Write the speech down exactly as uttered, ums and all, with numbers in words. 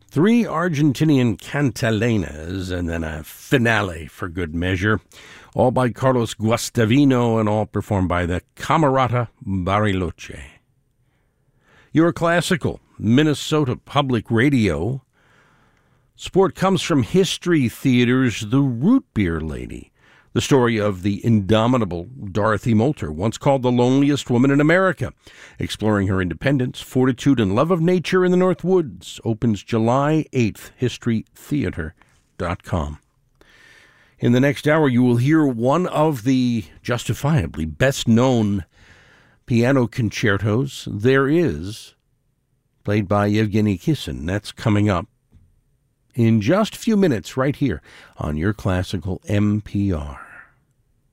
Three Argentinian cantalenas, and then a finale for good measure, all by Carlos Guastavino and all performed by the Camerata Bariloche. Your classical, Minnesota Public Radio. Sport comes from History Theater's The Root Beer Lady, the story of the indomitable Dorothy Moulter, once called the loneliest woman in America, exploring her independence, fortitude, and love of nature in the North Woods. Opens July eighth, history theater dot com. In the next hour, you will hear one of the justifiably best-known piano concertos there is, played by Yevgeny Kissin. That's coming up in just a few minutes right here on your classical M P R.